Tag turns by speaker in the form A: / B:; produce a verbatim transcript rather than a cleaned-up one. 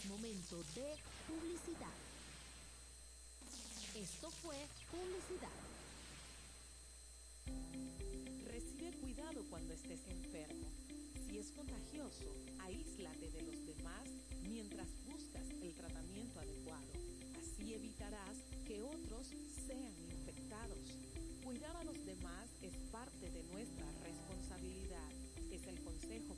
A: momento de publicidad. Esto fue publicidad.
B: Recibe cuidado cuando estés enfermo. Si es contagioso, aíslate de los demás mientras buscas el tratamiento adecuado. Así evitarás que otros sean infectados. Cuidar a los demás es parte de nuestra responsabilidad. Es el consejo